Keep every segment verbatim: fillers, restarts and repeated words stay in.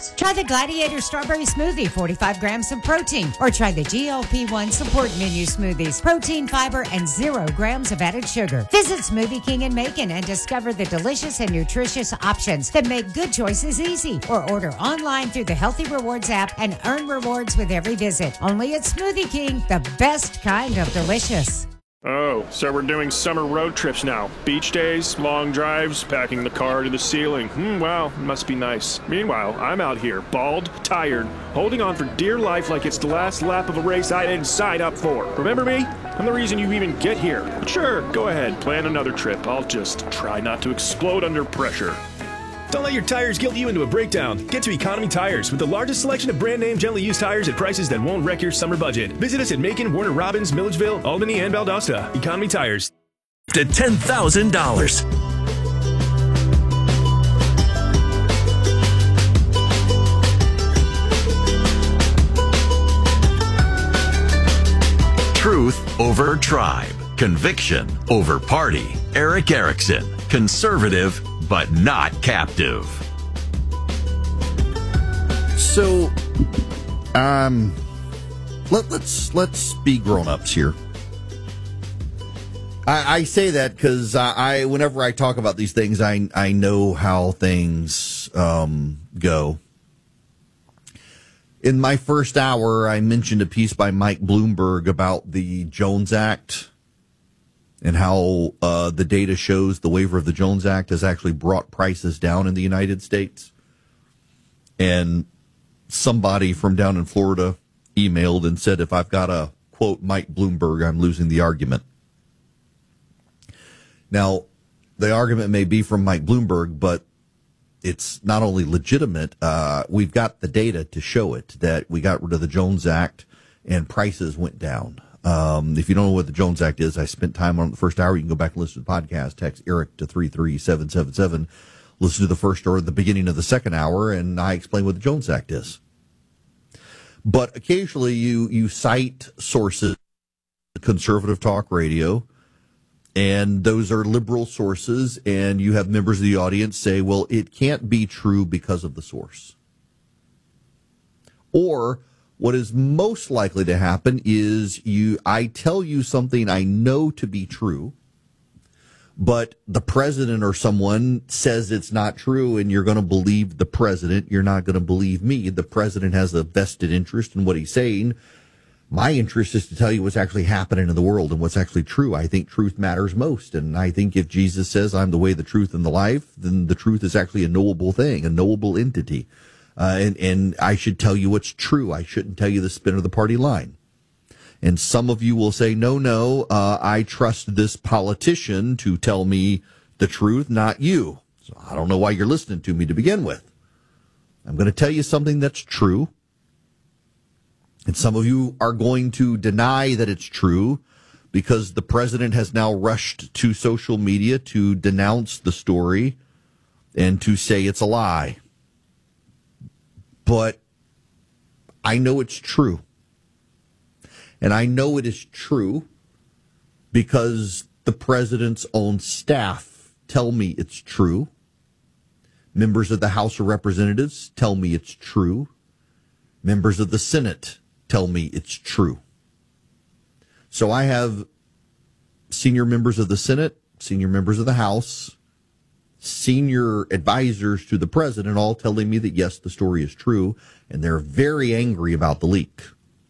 carbs. Try the Gladiator Strawberry Smoothie, forty-five grams of protein. Or try the G L P one Support Menu Smoothies, protein, fiber, and zero grams of added sugar. Visit Smoothie King in Macon and discover the delicious and nutritious options that make good choices easy. Or order online through the Healthy Rewards app and earn rewards with every visit. Only at Smoothie King, the best kind of delicious. Oh, so we're doing summer road trips now. Beach days, long drives, packing the car to the ceiling. Hmm, wow, must be nice. Meanwhile, I'm out here, bald, tired, holding on for dear life like it's the last lap of a race I didn't sign up for. Remember me? I'm the reason you even get here. But sure, go ahead, plan another trip. I'll just try not to explode under pressure. Don't let your tires guilt you into a breakdown. Get to Economy Tires with the largest selection of brand name gently used tires at prices that won't wreck your summer budget. Visit us at Macon, Warner Robins, Milledgeville, Albany, and Valdosta. Economy Tires. To ten thousand dollars. Truth over tribe. Conviction over party. Erick Erickson. Conservative, but not captive. So, um, let, let's let's be grown-ups here. I, I say that because I, I, whenever I talk about these things, I I know how things um, go. In my first hour, I mentioned a piece by Mike Bloomberg about the Jones Act and how uh, the data shows the waiver of the Jones Act has actually brought prices down in the United States. And somebody from down in Florida emailed and said, if I've got to quote Mike Bloomberg, I'm losing the argument. Now, the argument may be from Mike Bloomberg, but it's not only legitimate, uh, we've got the data to show it, that we got rid of the Jones Act and prices went down. Um, if you don't know what the Jones Act is, I spent time on it the first hour. You can go back and listen to the podcast. Text Eric to three three seven seven seven. Listen to the first or the beginning of the second hour, and I explain what the Jones Act is. But occasionally you, you cite sources, conservative talk radio, and those are liberal sources, and you have members of the audience say, well, it can't be true because of the source. Or what is most likely to happen is you, I tell you something I know to be true, but the president or someone says it's not true, and you're going to believe the president. You're not going to believe me. The president has a vested interest in what he's saying. My interest is to tell you what's actually happening in the world and what's actually true. I think truth matters most. And I think if Jesus says I'm the way, the truth, and the life, then the truth is actually a knowable thing, a knowable entity. Uh, and, and I should tell you what's true. I shouldn't tell you the spin of the party line. And some of you will say, no, no, uh, I trust this politician to tell me the truth, not you. So I don't know why you're listening to me to begin with. I'm going to tell you something that's true. And some of you are going to deny that it's true because the president has now rushed to social media to denounce the story and to say it's a lie. But I know it's true. And I know it is true because the president's own staff tell me it's true. Members of the House of Representatives tell me it's true. Members of the Senate tell me it's true. So I have senior members of the Senate, senior members of the House, senior advisors to the president all telling me that, yes, the story is true, and they're very angry about the leak.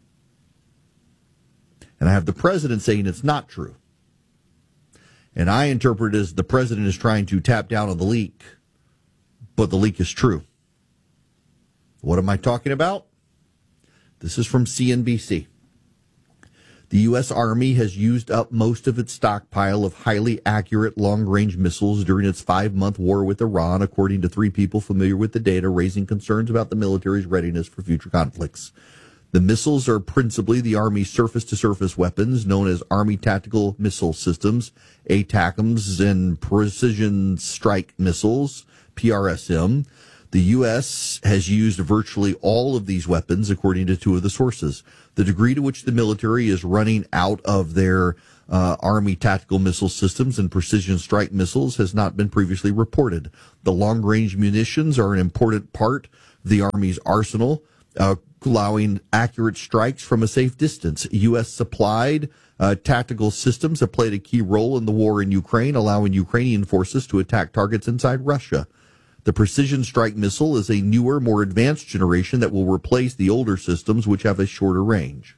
And I have the president saying it's not true. And I interpret it as the president is trying to tap down on the leak, but the leak is true. What am I talking about? This is from C N B C. The U S. Army has used up most of its stockpile of highly accurate long-range missiles during its five-month war with Iran, according to three people familiar with the data, raising concerns about the military's readiness for future conflicts. The missiles are principally the Army's surface-to-surface weapons, known as Army Tactical Missile Systems, A TACMS, and Precision Strike Missiles, P R S M. The U S has used virtually all of these weapons, according to two of the sources. The degree to which the military is running out of their uh, Army tactical missile systems and precision strike missiles has not been previously reported. The long-range munitions are an important part the Army's arsenal, uh, allowing accurate strikes from a safe distance. U S supplied uh, tactical systems have played a key role in the war in Ukraine, allowing Ukrainian forces to attack targets inside Russia. The Precision Strike Missile is a newer, more advanced generation that will replace the older systems, which have a shorter range.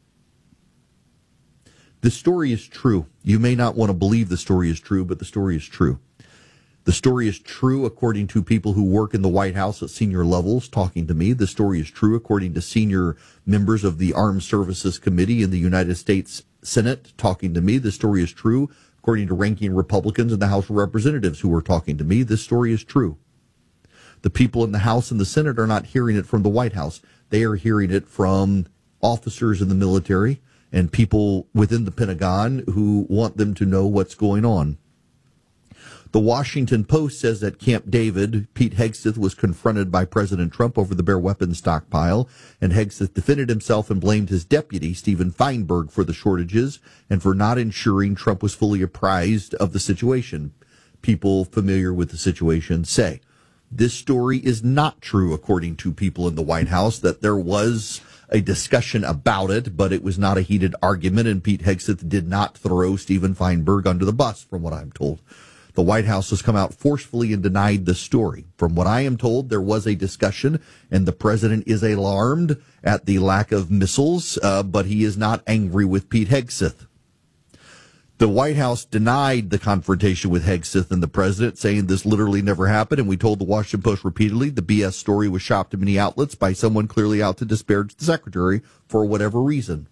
The story is true. You may not want to believe the story is true, but the story is true. The story is true according to people who work in the White House at senior levels talking to me. The story is true according to senior members of the Armed Services Committee in the United States Senate talking to me. The story is true according to ranking Republicans in the House of Representatives who are talking to me. This story is true. The people in the House and the Senate are not hearing it from the White House. They are hearing it from officers in the military and people within the Pentagon who want them to know what's going on. The Washington Post says at Camp David, Pete Hegseth was confronted by President Trump over the bare weapons stockpile, and Hegseth defended himself and blamed his deputy, Stephen Feinberg, for the shortages and for not ensuring Trump was fully apprised of the situation. People familiar with the situation say. This story is not true, according to people in the White House, that there was a discussion about it, but it was not a heated argument, and Pete Hegseth did not throw Stephen Feinberg under the bus, from what I'm told. The White House has come out forcefully and denied the story. From what I am told, there was a discussion, and the president is alarmed at the lack of missiles, uh, but he is not angry with Pete Hegseth. The White House denied the confrontation with Hegseth and the president, saying this literally never happened, and we told the Washington Post repeatedly the B S story was shopped to many outlets by someone clearly out to disparage the secretary for whatever reason.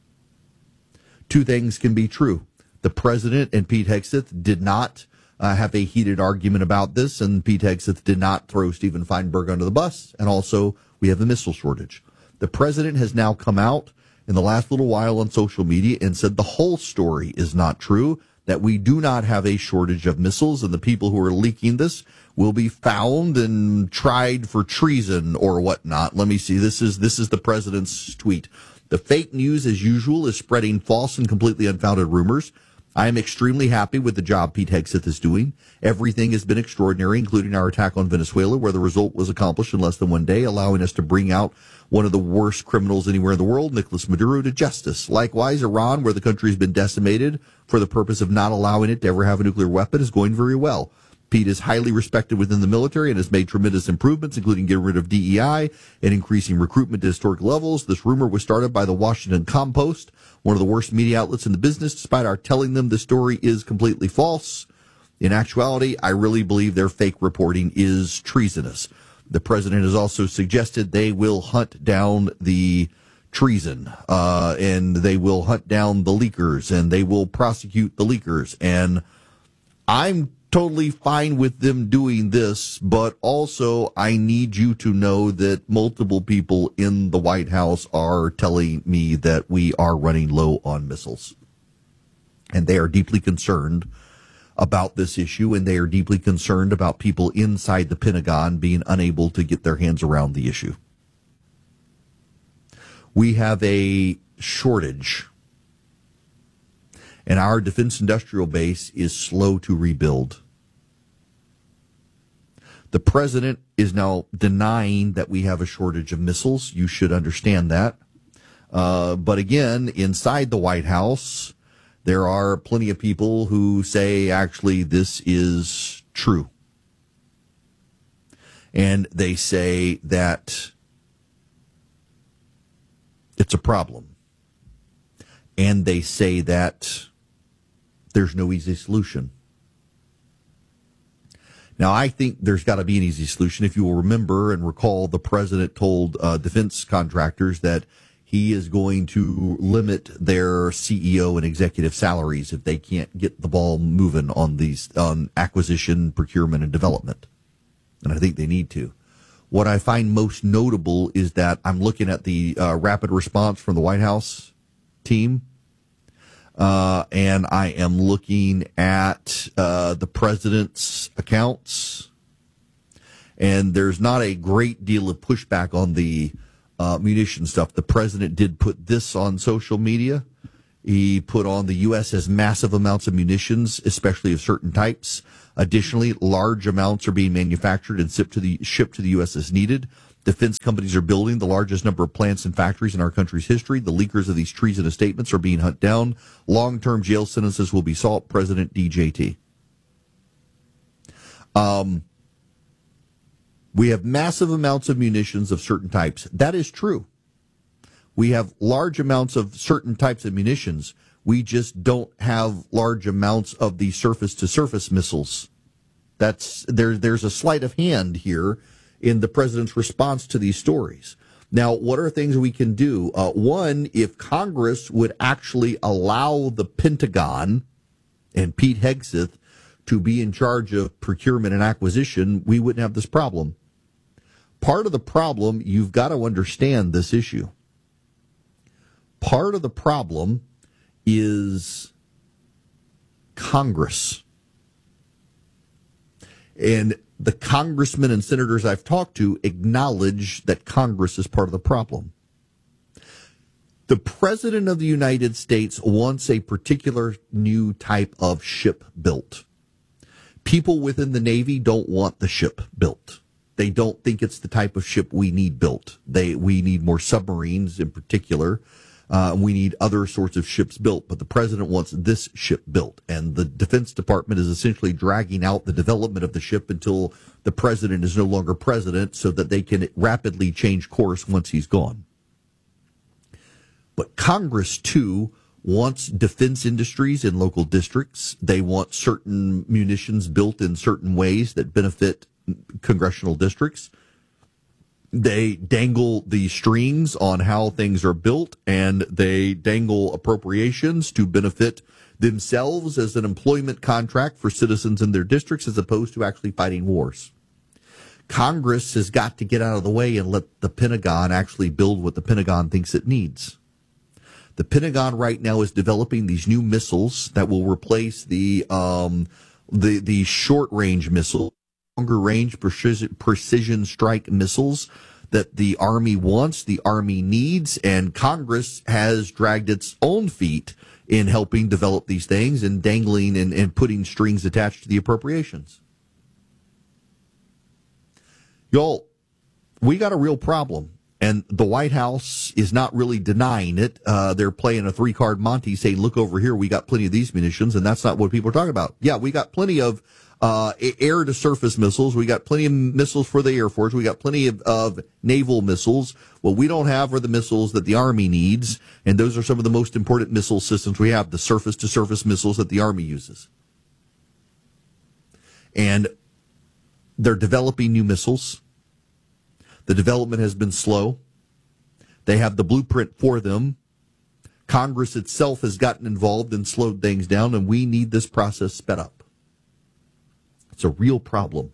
Two things can be true. The president and Pete Hegseth did not uh, have a heated argument about this, and Pete Hegseth did not throw Stephen Feinberg under the bus, and also we have a missile shortage. The president has now come out in the last little while on social media and said the whole story is not true, that we do not have a shortage of missiles, and the people who are leaking this will be found and tried for treason or whatnot. Let me see. This is this is the president's tweet. The fake news, as usual, is spreading false and completely unfounded rumors. I am extremely happy with the job Pete Hegseth is doing. Everything has been extraordinary, including our attack on Venezuela, where the result was accomplished in less than one day, allowing us to bring out one of the worst criminals anywhere in the world, Nicolas Maduro, to justice. Likewise, Iran, where the country has been decimated for the purpose of not allowing it to ever have a nuclear weapon, is going very well. Pete is highly respected within the military and has made tremendous improvements, including getting rid of D E I and increasing recruitment to historic levels. This rumor was started by the Washington Compost, one of the worst media outlets in the business, despite our telling them the story is completely false. In actuality, I really believe their fake reporting is treasonous. The president has also suggested they will hunt down the treason, uh, and they will hunt down the leakers, and they will prosecute the leakers. And I'm totally fine with them doing this, but also I need you to know that multiple people in the White House are telling me that we are running low on missiles. And they are deeply concerned about this issue, and they are deeply concerned about people inside the Pentagon being unable to get their hands around the issue. We have a shortage, and our defense industrial base is slow to rebuild. The president is now denying that we have a shortage of missiles. You should understand that. Uh, but again, inside the White House, there are plenty of people who say, actually, this is true. And they say that it's a problem. And they say that there's no easy solution. Now, I think there's got to be an easy solution. If you will remember and recall, the president told uh, defense contractors that he is going to limit their C E O and executive salaries if they can't get the ball moving on these on acquisition, procurement, and development. And I think they need to. What I find most notable is that I'm looking at the uh, rapid response from the White House team. Uh, and I am looking at uh, the president's accounts, and there's not a great deal of pushback on the uh, munition stuff. The president did put this on social media. He put on the U S has massive amounts of munitions, especially of certain types. Additionally, large amounts are being manufactured and shipped to the shipped to the U S as needed. Defense companies are building the largest number of plants and factories in our country's history. The leakers of these treasonous statements are being hunted down. Long-term jail sentences will be sought. President D J T. Um, we have massive amounts of munitions of certain types. That is true. We have large amounts of certain types of munitions. We just don't have large amounts of the surface-to-surface missiles. That's there. There's a sleight of hand here in the president's response to these stories. Now, what are things we can do? Uh, one, if Congress would actually allow the Pentagon and Pete Hegseth to be in charge of procurement and acquisition, we wouldn't have this problem. Part of the problem, you've got to understand this issue. Part of the problem is Congress. And the congressmen and senators I've talked to acknowledge that Congress is part of the problem. The President of the United States wants a particular new type of ship built. People within the Navy don't want the ship built. They don't think it's the type of ship we need built. They we need more submarines in particular. Uh, we need other sorts of ships built, but the president wants this ship built, and the Defense Department is essentially dragging out the development of the ship until the president is no longer president so that they can rapidly change course once he's gone. But Congress, too, wants defense industries in local districts. They want certain munitions built in certain ways that benefit congressional districts. They dangle the strings on how things are built, and they dangle appropriations to benefit themselves as an employment contract for citizens in their districts as opposed to actually fighting wars. Congress has got to get out of the way and let the Pentagon actually build what the Pentagon thinks it needs. The Pentagon right now is developing these new missiles that will replace the um, the the short-range missiles. Longer range precision, precision strike missiles that the Army wants, the Army needs, and Congress has dragged its own feet in helping develop these things and dangling and, and putting strings attached to the appropriations. Y'all, we got a real problem, and the White House is not really denying it. Uh, they're playing a three-card Monty saying, look over here, we got plenty of these munitions, and that's not what people are talking about. Yeah, we got plenty of Uh, air to surface missiles. We got plenty of missiles for the Air Force. We got plenty of, of naval missiles. What we don't have are the missiles that the Army needs. And those are some of the most important missile systems we have, the surface to surface missiles that the Army uses. And they're developing new missiles. The development has been slow. They have the blueprint for them. Congress itself has gotten involved and slowed things down, and we need this process sped up. It's a real problem.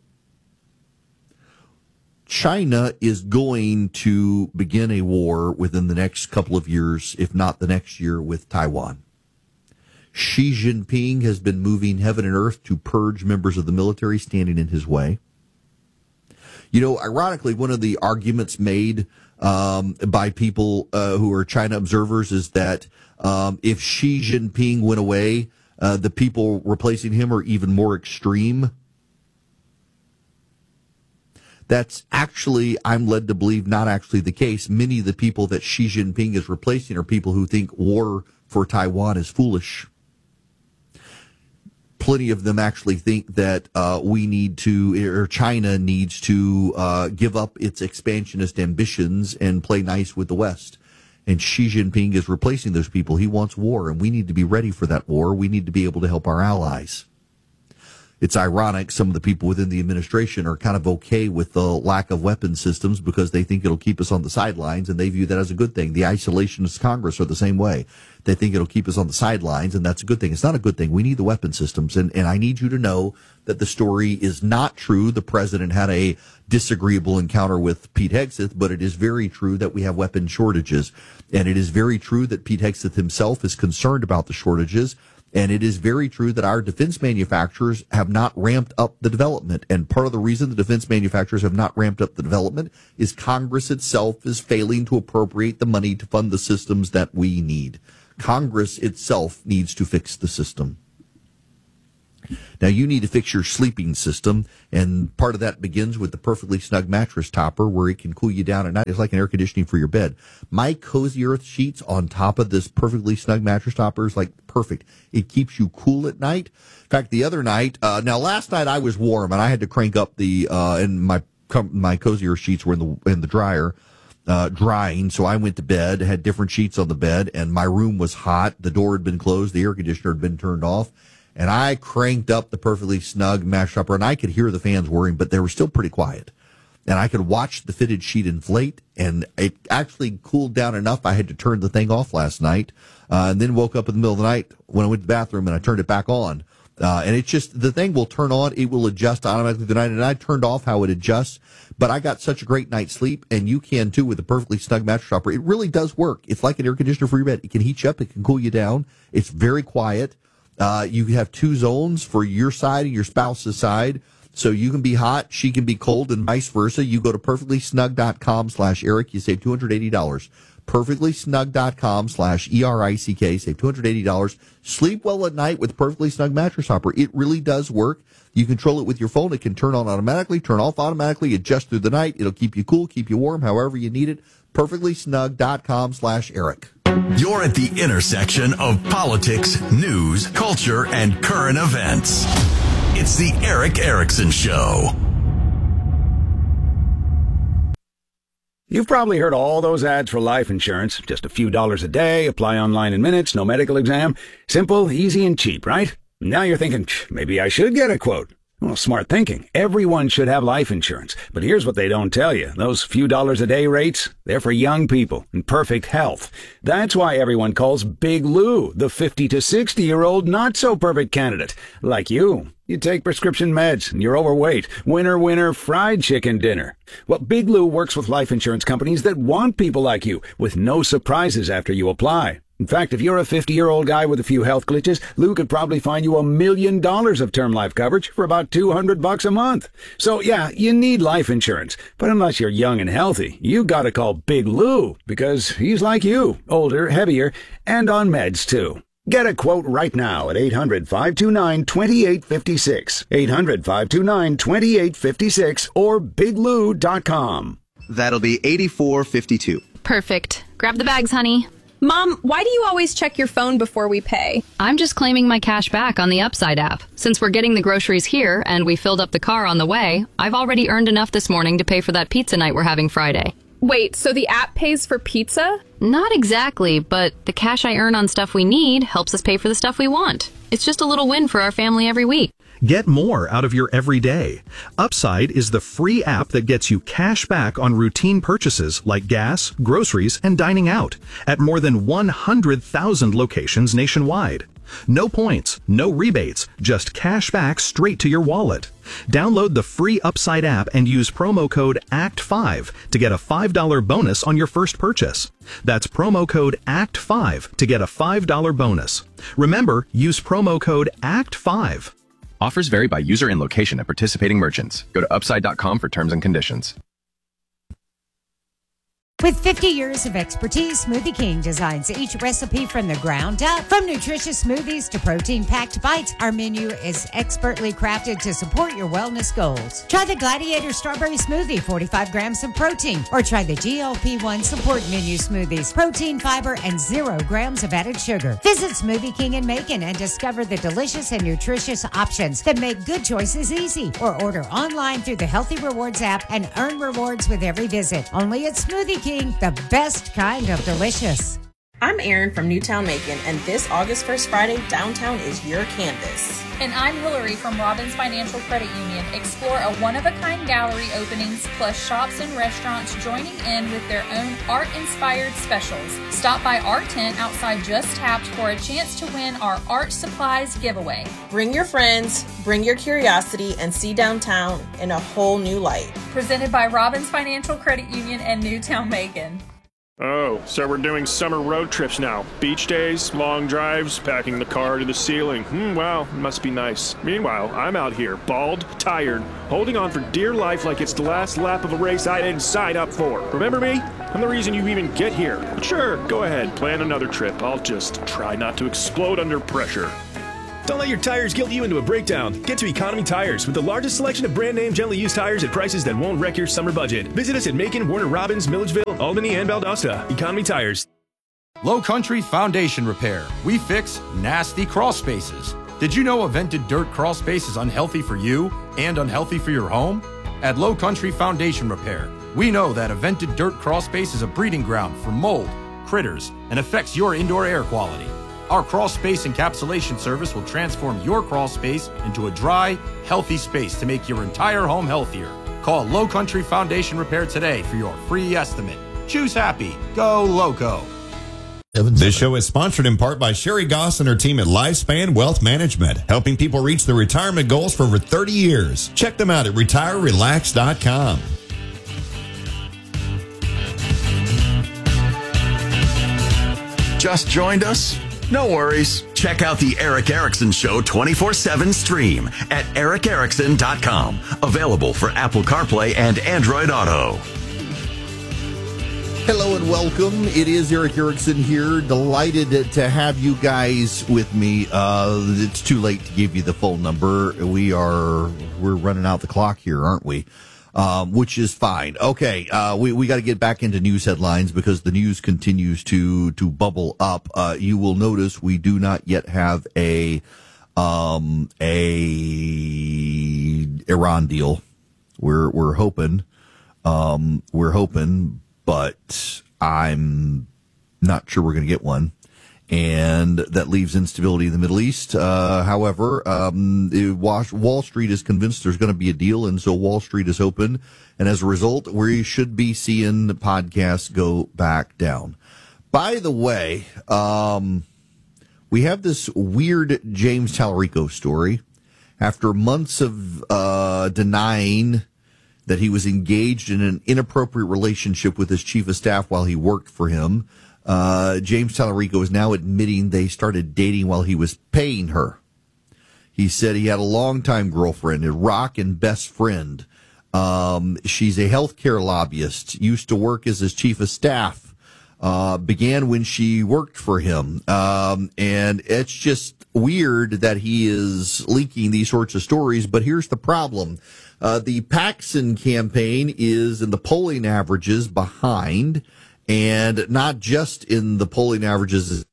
China is going to begin a war within the next couple of years, if not the next year, with Taiwan. Xi Jinping has been moving heaven and earth to purge members of the military standing in his way. You know, ironically, one of the arguments made um, by people uh, who are China observers is that um, if Xi Jinping went away, uh, the people replacing him are even more extreme. That's actually, I'm led to believe, not actually the case. Many of the people that Xi Jinping is replacing are people who think war for Taiwan is foolish. Plenty of them actually think that uh, we need to, or China needs to uh, give up its expansionist ambitions and play nice with the West. And Xi Jinping is replacing those people. He wants war, and we need to be ready for that war. We need to be able to help our allies. It's ironic some of the people within the administration are kind of okay with the lack of weapon systems because they think it'll keep us on the sidelines, and they view that as a good thing. The isolationist Congress are the same way. They think it'll keep us on the sidelines, and that's a good thing. It's not a good thing. We need the weapon systems, and, and I need you to know that the story is not true. The president had a disagreeable encounter with Pete Hegseth, but it is very true that we have weapon shortages, and it is very true that Pete Hegseth himself is concerned about the shortages. And it is very true that our defense manufacturers have not ramped up the development. And part of the reason the defense manufacturers have not ramped up the development is Congress itself is failing to appropriate the money to fund the systems that we need. Congress itself needs to fix the system. Now, you need to fix your sleeping system, and part of that begins with the Perfectly Snug mattress topper, where it can cool you down at night. It's like an air conditioning for your bed. My Cozy Earth sheets on top of this Perfectly Snug mattress topper is like perfect. It keeps you cool at night. In fact, the other night, uh, now last night I was warm, and I had to crank up the, uh, and my my Cozy Earth sheets were in the in the dryer. Uh, drying, so I went to bed, had different sheets on the bed, and my room was hot. The door had been closed, the air conditioner had been turned off, and I cranked up the Perfectly Snug mattress topper, and I could hear the fans whirring, but they were still pretty quiet. And I could watch the fitted sheet inflate, and it actually cooled down enough I had to turn the thing off last night, uh, and then woke up in the middle of the night when I went to the bathroom, and I turned it back on. Uh, and it's just, the thing will turn on, it will adjust automatically the night, and I turned off how it adjusts, but I got such a great night's sleep, and you can too with the Perfectly Snug mattress topper. It really does work. It's like an air conditioner for your bed. It can heat you up, it can cool you down. It's very quiet. Uh, you have two zones for your side and your spouse's side, so you can be hot, she can be cold, and vice versa. You go to perfectly snug dot com slash Eric, you save two hundred eighty dollars. perfectly snug dot com slash E R I C K, save two hundred eighty dollars. Sleep well at night with Perfectly Snug mattress topper. It really does work. You control it with your phone. It can turn on automatically, turn off automatically, adjust through the night. It'll keep you cool, keep you warm, however you need it. perfectly snug dot com slash Eric. You're at the intersection of politics, news, culture, and current events. It's the Eric Erickson Show. You've probably heard all those ads for life insurance. Just a few dollars a day, apply online in minutes, no medical exam. Simple, easy, and cheap, right? Now you're thinking, maybe I should get a quote. Well, smart thinking. Everyone should have life insurance. But here's what they don't tell you. Those few dollars a day rates, they're for young people in perfect health. That's why everyone calls Big Lou the fifty to sixty-year-old not-so-perfect candidate. Like you. You take prescription meds, and you're overweight. Winner, winner, fried chicken dinner. Well, Big Lou works with life insurance companies that want people like you, with no surprises after you apply. In fact, if you're a fifty-year-old guy with a few health glitches, Lou could probably find you a million dollars of term life coverage for about two hundred bucks a month. So, yeah, you need life insurance. But unless you're young and healthy, you gotta call Big Lou, because he's like you, older, heavier, and on meds, too. Get a quote right now at eight hundred, five two nine, two eight five six, eight hundred, five two nine, two eight five six, or big lou dot com. That'll be eighty-four fifty-two. Perfect. Grab the bags, honey. Mom, why do you always check your phone before we pay? I'm just claiming my cash back on the Upside app. Since we're getting the groceries here and we filled up the car on the way, I've already earned enough this morning to pay for that pizza night we're having Friday. Wait, so the app pays for pizza? Not exactly, but the cash I earn on stuff we need helps us pay for the stuff we want. It's just a little win for our family every week. Get more out of your everyday. Upside is the free app that gets you cash back on routine purchases like gas, groceries, and dining out at more than one hundred thousand locations nationwide. No points, no rebates, just cash back straight to your wallet. Download the free Upside app and use promo code A C T five to get a five dollars bonus on your first purchase. That's promo code A C T five to get a five dollars bonus. Remember, use promo code A C T five. Offers vary by user and location at participating merchants. Go to upside dot com for terms and conditions. With fifty years of expertise, Smoothie King designs each recipe from the ground up. From nutritious smoothies to protein-packed bites, our menu is expertly crafted to support your wellness goals. Try the Gladiator Strawberry Smoothie, forty-five grams of protein, or try the G L P one Support Menu Smoothies, protein, fiber, and zero grams of added sugar. Visit Smoothie King in Macon and discover the delicious and nutritious options that make good choices easy. Or order online through the Healthy Rewards app and earn rewards with every visit. Only at Smoothie King, the best kind of delicious. I'm Erin from Newtown Macon, and this August first Friday, downtown is your canvas. And I'm Hillary from Robbins Financial Credit Union. Explore a one-of-a-kind gallery openings, plus shops and restaurants joining in with their own art-inspired specials. Stop by our tent outside Just Tapped for a chance to win our art supplies giveaway. Bring your friends, bring your curiosity, and see downtown in a whole new light. Presented by Robbins Financial Credit Union and Newtown Macon. Oh, so we're doing summer road trips now. Beach days, long drives, packing the car to the ceiling. Hmm, wow, it must be nice. Meanwhile, I'm out here, bald, tired, holding on for dear life like it's the last lap of a race I didn't sign up for. Remember me? I'm the reason you even get here. But sure, go ahead, plan another trip. I'll just try not to explode under pressure. Don't let your tires guilt you into a breakdown. Get to Economy Tires with the largest selection of brand name gently used tires at prices that won't wreck your summer budget. Visit us at Macon, Warner Robins, Milledgeville, Albany, and Valdosta. Economy Tires. Low Country Foundation Repair. We fix nasty crawl spaces. Did you know a vented dirt crawl space is unhealthy for you and unhealthy for your home? At Low Country Foundation Repair, we know that a vented dirt crawl space is a breeding ground for mold, critters, and affects your indoor air quality. Our crawl space encapsulation service will transform your crawl space into a dry, healthy space to make your entire home healthier. Call Low Country Foundation Repair today for your free estimate. Choose happy. Go Loco. This show is sponsored in part by Sherry Goss and her team at Lifespan Wealth Management, helping people reach their retirement goals for over thirty years. Check them out at retire relax dot com. Just joined us? No worries. Check out the Eric Erickson Show twenty-four seven stream at eric erickson dot com. Available for Apple CarPlay and Android Auto. Hello and welcome. It is Eric Erickson here. Delighted to have you guys with me. Uh, it's too late to give you the phone number. We are, we're running out the clock here, aren't we? Um, which is fine. Okay. Uh, we, we got to get back into news headlines because the news continues to, to bubble up. Uh, you will notice we do not yet have a, um, a Iran deal. We're, we're hoping, um, we're hoping, but I'm not sure we're going to get one. And that leaves instability in the Middle East. Uh, however, um, Wall Street is convinced there's going to be a deal, and so Wall Street is open. And as a result, we should be seeing the podcasts go back down. By the way, um, we have this weird James Tallarico story. After months of uh, denying that he was engaged in an inappropriate relationship with his chief of staff while he worked for him, Uh, James Tallarico is now admitting they started dating while he was paying her. He said he had a longtime girlfriend, a rock and best friend. Um, she's a healthcare lobbyist, used to work as his chief of staff, uh, began when she worked for him. Um, and it's just weird that he is leaking these sorts of stories. But here's the problem. Uh, the Paxson campaign is in the polling averages behind. And not just in the polling averages,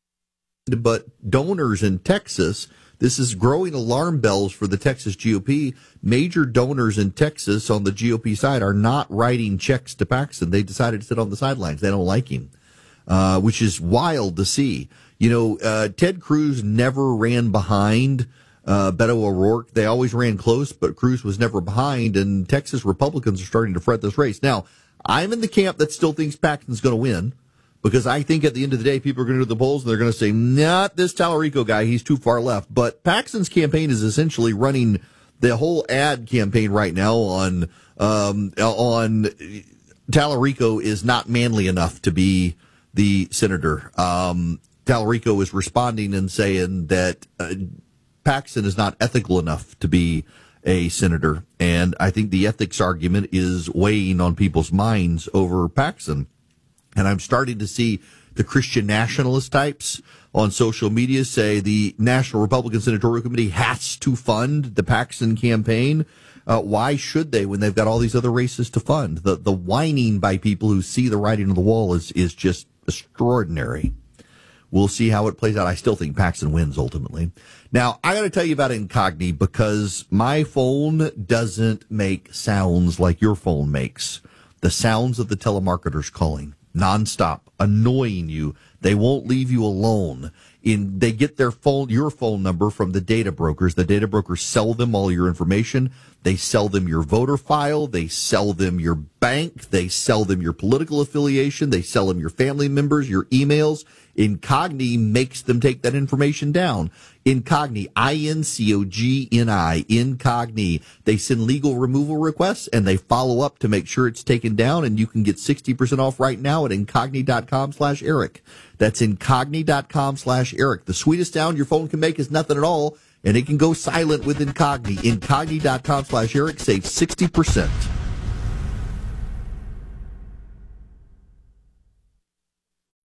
but donors in Texas. This is growing alarm bells for the Texas G O P. Major donors in Texas on the G O P side are not writing checks to Paxton. They decided to sit on the sidelines. They don't like him, uh, which is wild to see. You know, uh, Ted Cruz never ran behind uh, Beto O'Rourke. They always ran close, but Cruz was never behind, and Texas Republicans are starting to fret this race. Now, I'm in the camp that still thinks Paxton's going to win, because I think at the end of the day, people are going to do the polls and they're going to say, not this Tallarico guy, he's too far left. But Paxton's campaign is essentially running the whole ad campaign right now on, um, on Tallarico is not manly enough to be the senator. Um, Tallarico is responding and saying that uh, Paxton is not ethical enough to be a senator. And I think the ethics argument is weighing on people's minds over Paxton. And I'm starting to see the Christian nationalist types on social media say the National Republican Senatorial Committee has to fund the Paxton campaign. Uh, why should they when they've got all these other races to fund? The the whining by people who see the writing on the wall is, is just extraordinary. We'll see how it plays out. I still think Paxton wins ultimately. Now, I got to tell you about Incogni because my phone doesn't make sounds like your phone makes. The sounds of the telemarketers calling nonstop, annoying you. They won't leave you alone. In they get their phone, your phone number from the data brokers. The data brokers sell them all your information. They sell them your voter file. They sell them your bank. They sell them your political affiliation. They sell them your family members, your emails. Incogni makes them take that information down. Incogni, I N C O G N I, Incogni. They send legal removal requests and they follow up to make sure it's taken down, and you can get sixty percent off right now at incogni.com slash Eric. That's incogni.com slash Eric. The sweetest sound your phone can make is nothing at all, and it can go silent with Incogni. Incogni.com slash Eric. Save sixty percent.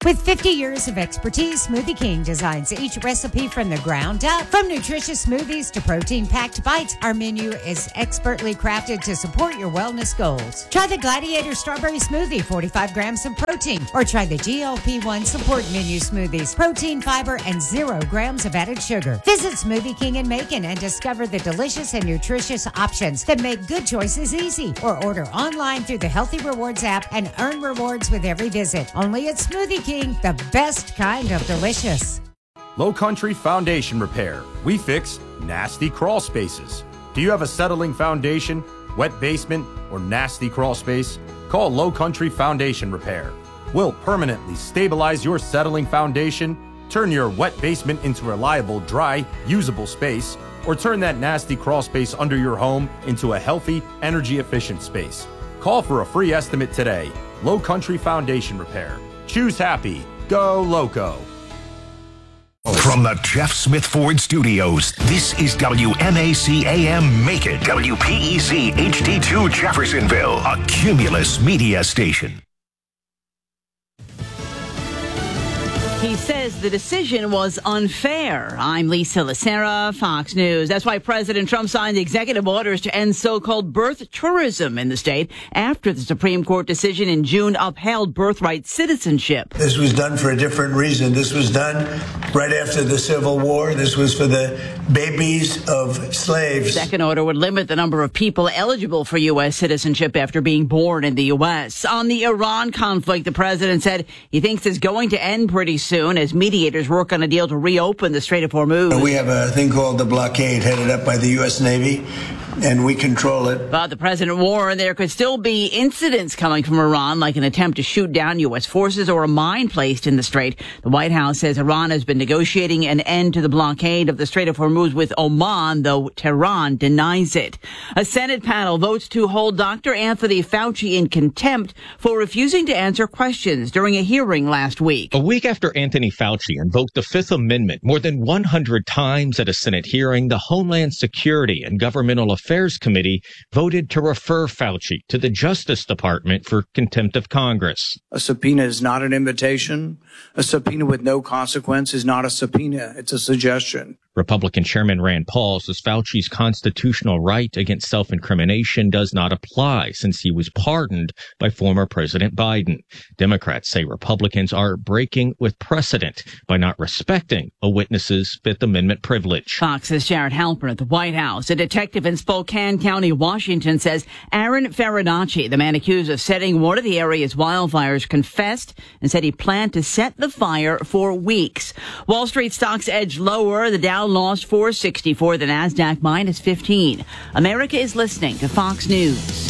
With fifty years of expertise, Smoothie King designs each recipe from the ground up. From nutritious smoothies to protein-packed bites, our menu is expertly crafted to support your wellness goals. Try the Gladiator Strawberry Smoothie, forty-five grams of protein, or try the G L P one Support Menu Smoothies, protein, fiber, and zero grams of added sugar. Visit Smoothie King in Macon and discover the delicious and nutritious options that make good choices easy, or order online through the Healthy Rewards app and earn rewards with every visit. Only at Smoothie King, the best kind of delicious. Low Country Foundation Repair. We fix nasty crawl spaces. Do you have a settling foundation, wet basement, or nasty crawl space? Call Low Country Foundation Repair. We'll permanently stabilize your settling foundation, turn your wet basement into a reliable, dry, usable space, or turn that nasty crawl space under your home into a healthy, energy-efficient space. Call for a free estimate today. Low Country Foundation Repair. Choose happy. Go Loco. From the Jeff Smith Ford Studios, this is W M A C A M Macon, W P E C H D two Jeffersonville, a Cumulus media station. He says the decision was unfair. I'm Lisa Lacera, Fox News. That's why President Trump signed executive orders to end so-called birth tourism in the state after the Supreme Court decision in June upheld birthright citizenship. This was done for a different reason. This was done right after the Civil War. This was for the babies of slaves. The second order would limit the number of people eligible for U S citizenship after being born in the U S. On the Iran conflict, the president said he thinks it's going to end pretty soon as mediators work on a deal to reopen the Strait of Hormuz. We have a thing called the blockade headed up by the U S Navy, and we control it. But the president warned there could still be incidents coming from Iran, like an attempt to shoot down U S forces or a mine placed in the strait. The White House says Iran has been negotiating an end to the blockade of the Strait of Hormuz with Oman, though Tehran denies it. A Senate panel votes to hold Doctor Anthony Fauci in contempt for refusing to answer questions during a hearing last week. A week after Anthony Fauci invoked the Fifth Amendment more than one hundred times at a Senate hearing, the Homeland Security and Governmental Affairs Committee voted to refer Fauci to the Justice Department for contempt of Congress. A subpoena is not an invitation. A subpoena with no consequence is not a subpoena. It's a suggestion. Republican Chairman Rand Paul says Fauci's constitutional right against self-incrimination does not apply since he was pardoned by former President Biden. Democrats say Republicans are breaking with precedent by not respecting a witness's Fifth Amendment privilege. Fox's Jared Halpern at the White House. A detective in Spokane County, Washington, says Aaron Farinacci, the man accused of setting one of the area's wildfires, confessed and said he planned to set the fire for weeks. Wall Street stocks edged lower. The Dow lost four sixty-four, the Nasdaq minus fifteen. America is listening to Fox News.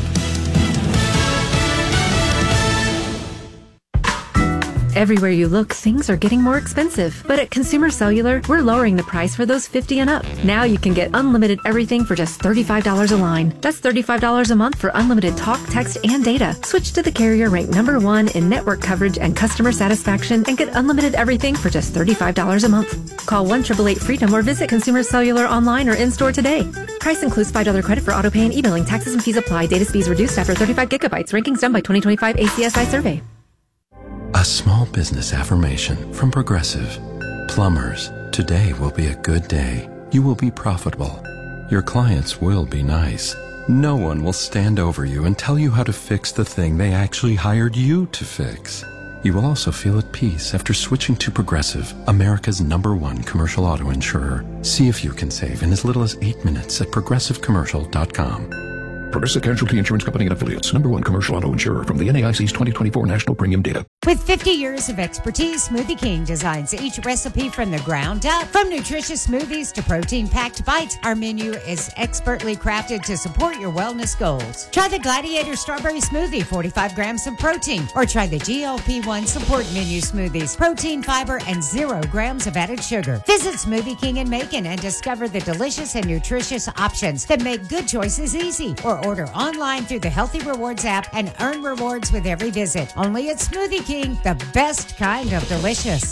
Everywhere you look, things are getting more expensive. But at Consumer Cellular, we're lowering the price for those fifty and up. Now you can get unlimited everything for just thirty-five dollars a line. That's thirty-five dollars a month for unlimited talk, text, and data. Switch to the carrier ranked number one in network coverage and customer satisfaction and get unlimited everything for just thirty-five dollars a month. Call one eight eight eight freedom or visit Consumer Cellular online or in-store today. Price includes five dollars credit for autopay and e-billing. Taxes and fees apply. Data speeds reduced after thirty-five gigabytes. Rankings done by twenty twenty-five A C S I survey. A small business affirmation from Progressive. Plumbers, today will be a good day. You will be profitable. Your clients will be nice. No one will stand over you and tell you how to fix the thing they actually hired you to fix. You will also feel at peace after switching to Progressive, America's number one commercial auto insurer. See if you can save in as little as eight minutes at progressive commercial dot com. Progressive Casualty Insurance Company and Affiliates. Number one commercial auto insurer from the N A I C's twenty twenty-four National Premium Data. With fifty years of expertise, Smoothie King designs each recipe from the ground up. From nutritious smoothies to protein-packed bites, our menu is expertly crafted to support your wellness goals. Try the Gladiator Strawberry Smoothie, forty-five grams of protein, or try the G L P one Support Menu Smoothies, protein, fiber, and zero grams of added sugar. Visit Smoothie King in Macon and discover the delicious and nutritious options that make good choices easy, or order online through the Healthy Rewards app and earn rewards with every visit. Only at Smoothie King, the best kind of delicious.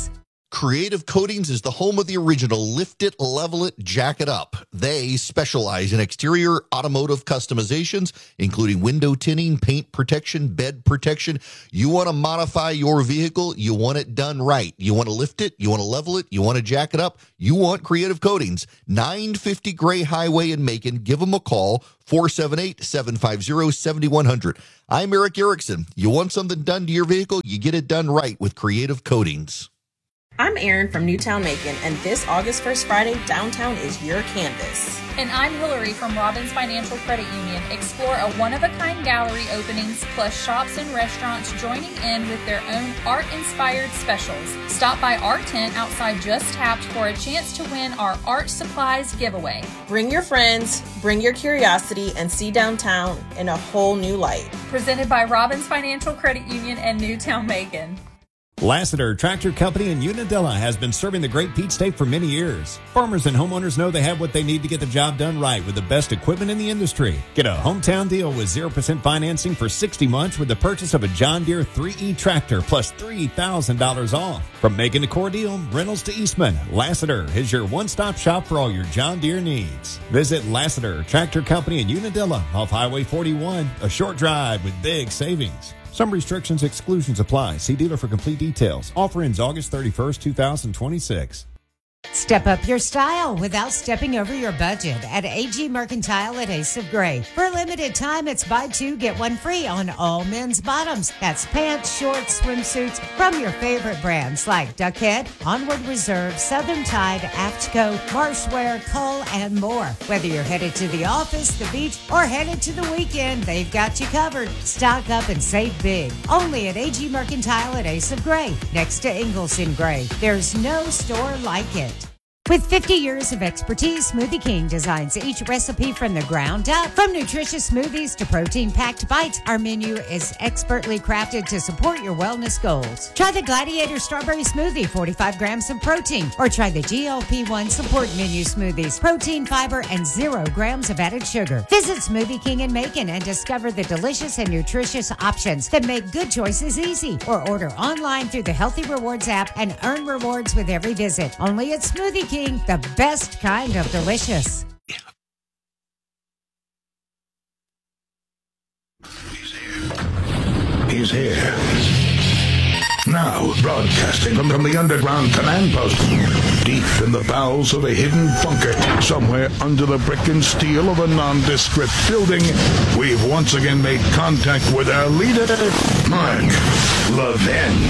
Creative Coatings is the home of the original Lift It, Level It, Jack It Up. They specialize in exterior automotive customizations, including window tinting, paint protection, bed protection. You want to modify your vehicle, you want it done right. You want to lift it, you want to level it, you want to jack it up, you want Creative Coatings. nine fifty Gray Highway in Macon. Give them a call, four seven eight, seven five zero, seven one zero zero. I'm Eric Erickson. You want something done to your vehicle, you get it done right with Creative Coatings. I'm Erin from Newtown Macon, and this August first Friday, downtown is your canvas. And I'm Hillary from Robbins Financial Credit Union. Explore a one-of-a-kind gallery openings, plus shops and restaurants joining in with their own art-inspired specials. Stop by our tent outside Just Tapped for a chance to win our art supplies giveaway. Bring your friends, bring your curiosity, and see downtown in a whole new light. Presented by Robbins Financial Credit Union and Newtown Macon. Lassiter Tractor Company in Unadilla has been serving the Great Peach State for many years. Farmers and homeowners know they have what they need to get the job done right with the best equipment in the industry. Get a hometown deal with zero percent financing for sixty months with the purchase of a John Deere three E tractor plus three thousand dollars off. From Macon to Cordele, Reynolds to Eastman, Lassiter is your one-stop shop for all your John Deere needs. Visit Lassiter Tractor Company in Unadilla off Highway forty-one, a short drive with big savings. Some restrictions, exclusions apply. See dealer for complete details. Offer ends August thirty-first, two thousand twenty-six. Step up your style without stepping over your budget at A G Mercantile at Ace of Gray. For a limited time, it's buy two, get one free on all men's bottoms. That's pants, shorts, swimsuits from your favorite brands like Duckhead, Onward Reserve, Southern Tide, Aftco, Marshwear, Cull, and more. Whether you're headed to the office, the beach, or headed to the weekend, they've got you covered. Stock up and save big. Only at A G Mercantile at Ace of Gray, next to Ingalls in Gray. There's no store like it. With fifty years of expertise, Smoothie King designs each recipe from the ground up. From nutritious smoothies to protein-packed bites, our menu is expertly crafted to support your wellness goals. Try the Gladiator Strawberry Smoothie, forty-five grams of protein, or try the G L P one Support Menu Smoothies, protein, fiber, and zero grams of added sugar. Visit Smoothie King in Macon and discover the delicious and nutritious options that make good choices easy. Or order online through the Healthy Rewards app and earn rewards with every visit. Only at Smoothie King. The best kind of delicious. He's here. Now, broadcasting from, from the underground command post, deep in the bowels of a hidden bunker, somewhere under the brick and steel of a nondescript building, we've once again made contact with our leader, Mark Levin.